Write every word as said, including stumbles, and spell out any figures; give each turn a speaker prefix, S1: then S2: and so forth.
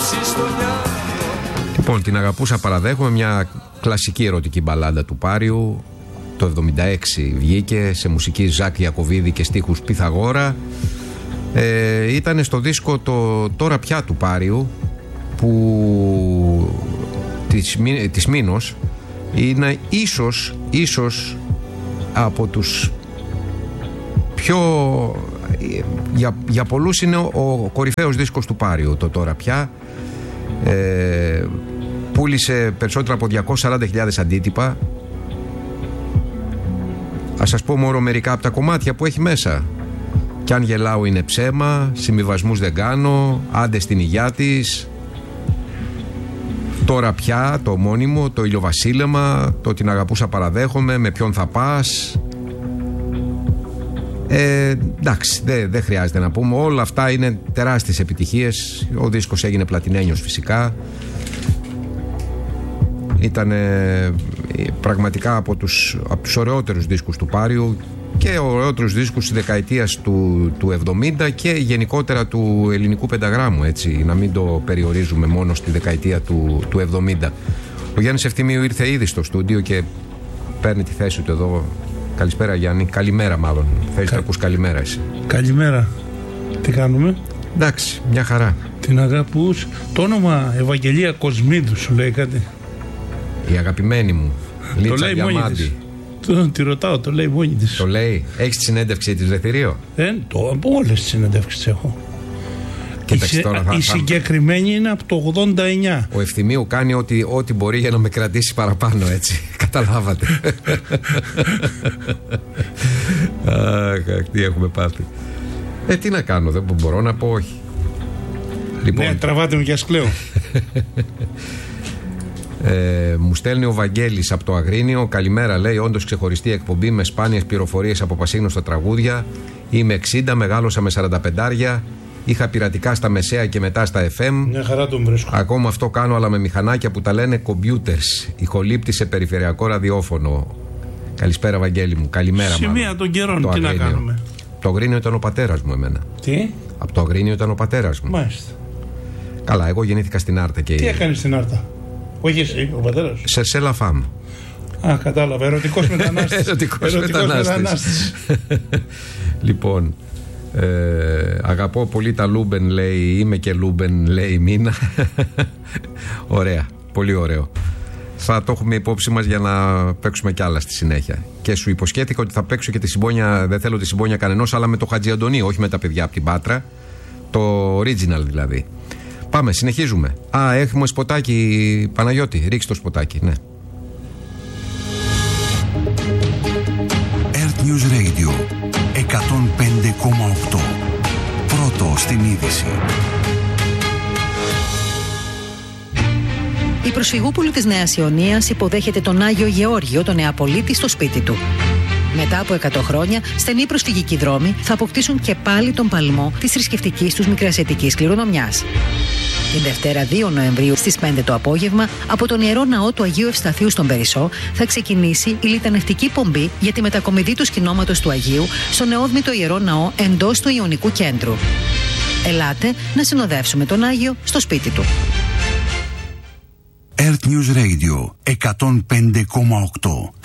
S1: Λοιπόν, την αγαπούσα παραδέχομαι, μια κλασική ερωτική μπαλάντα του Πάριου. Το εβδομήντα έξι βγήκε σε μουσική Ζακ Ιακωβίδη και στίχους Πυθαγόρα. Ε, ήταν στο δίσκο το Τώρα πια του Πάριου, που της, της Μήνος είναι ίσως, ίσως από τους πιο, για, για πολλούς είναι ο, ο κορυφαίος δίσκος του Πάριου, το Τώρα πια. Ε, πούλησε περισσότερα από διακόσιες σαράντα χιλιάδες αντίτυπα. Ας σας πω μόνο μερικά από τα κομμάτια που έχει μέσα. Κι αν γελάω είναι ψέμα, συμβιβασμούς δεν κάνω, άντε στην υγειά της, Τώρα πια, το ομώνυμο, το ηλιοβασίλεμα, το την αγαπούσα παραδέχομαι, με ποιον θα πας. Ε, εντάξει, δεν δε χρειάζεται να πούμε. Όλα αυτά είναι τεράστιες επιτυχίες. Ο δίσκος έγινε πλατινένιος φυσικά. Ήταν πραγματικά από τους, από τους ωραιότερους δίσκους του Πάριου και ωραιότερους δίσκους της δεκαετίας του, του εβδομήντα και γενικότερα του ελληνικού πενταγράμμου, έτσι, να μην το περιορίζουμε μόνο στη δεκαετία του, του εβδομήντα. Ο Γιάννης Ευθυμίου ήρθε ήδη στο στούντιο και παίρνει τη θέση του εδώ. Καλησπέρα Γιάννη, καλημέρα μάλλον. Θέλεις Κα... να πούς καλημέρα εσύ? Καλημέρα.
S2: Τι κάνουμε?
S1: Εντάξει, μια χαρά.
S2: Την αγαπούς. Το όνομα Ευαγγελία Κοσμίδου σου λέει κάτι?
S1: Η αγαπημένη μου Λίτσα Διαμάντη.
S2: Το, τη ρωτάω, το λέει μόνη της.
S1: Το λέει. Έχεις τη συνέντευξη της Δεθηρίου?
S2: Ε, το, όλες τις συνέντευξεις έχω.
S1: Κοίταξε, η, τώρα θα,
S2: η συγκεκριμένη είναι από το ογδόντα εννιά.
S1: Ο Ευθυμίου κάνει ό,τι, ό,τι μπορεί για να με κρατήσει παραπάνω, έτσι. Καταλάβατε. Αχ, τι έχουμε πάθει. Ε, τι να κάνω, δεν μπορώ να πω όχι.
S2: Λοιπόν, ναι, τραβάτε με για σκλέο.
S1: Ε, μου στέλνει ο Βαγγέλης από το Αγρίνιο. Καλημέρα, λέει. Όντως ξεχωριστή εκπομπή με σπάνιες πληροφορίες από πασίγνωστα τραγούδια. Είμαι εξήντα, μεγάλωσα με σαράντα πεντάρια. Είχα πειρατικά στα μεσαία και μετά στα εφ εμ.
S2: Μια χαρά τον βρίσκω.
S1: Ακόμα αυτό κάνω, αλλά με μηχανάκια που τα λένε computers. Ηχολήπτη σε περιφερειακό ραδιόφωνο. Καλησπέρα, Βαγγέλη μου. Καλημέρα, μάλλον.
S2: Σημεία των καιρών, τι να κάνουμε.
S1: Το Αγρίνιο ήταν ο πατέρας μου, εμένα.
S2: Τι?
S1: Από το Αγρίνιο ήταν ο πατέρας μου.
S2: Μάλιστα.
S1: Καλά, εγώ γεννήθηκα στην Άρτα και.
S2: Τι έκανε στην Άρτα? Όχι εσύ, ο πατέρας?
S1: Σε Σέλα Φάμ.
S2: Α, κατάλαβα. Ερωτικός μετανάστης.
S1: Ερωτικός μετανάστης. Λοιπόν, ε, αγαπώ πολύ τα Λούμπεν, λέει. Είμαι και Λούμπεν, λέει η Μίνα. Ωραία, πολύ ωραίο. Θα το έχουμε υπόψη μας για να παίξουμε κι άλλα στη συνέχεια. Και σου υποσχέθηκα ότι θα παίξω και τη συμπόνια. Δεν θέλω τη συμπόνια κανενός, αλλά με το Χατζη Αντωνίου, όχι με τα παιδιά από την Πάτρα. Το original δηλαδή. Πάμε, συνεχίζουμε. Α, έχουμε σποτάκι, Παναγιώτη. Ρίξτε το σποτάκι, ναι.
S3: Earth News Radio εκατόν πέντε κόμμα οκτώ. Πρώτο στην είδηση.
S4: Η Προσφυγούπολη της Νέας Ιωνίας υποδέχεται τον Άγιο Γεώργιο, τον Νεαπολίτη, στο σπίτι του. Μετά από εκατό χρόνια, στενοί προσφυγικοί δρόμοι θα αποκτήσουν και πάλι τον παλμό της θρησκευτικής τους μικρασιατικής κληρονομιάς. Την Δευτέρα δύο Νοεμβρίου στις πέντε το απόγευμα, από τον Ιερό Ναό του Αγίου Ευσταθείου στον Περισσό, θα ξεκινήσει η λιτανευτική πομπή για τη μετακομιδή του σκηνώματος του Αγίου στο νεόδμητο Ιερό Ναό εντός του Ιωνικού Κέντρου. Ελάτε να συνοδεύσουμε τον Άγιο στο σπίτι του.
S3: Earth News Radio εκατόν πέντε κόμμα οκτώ.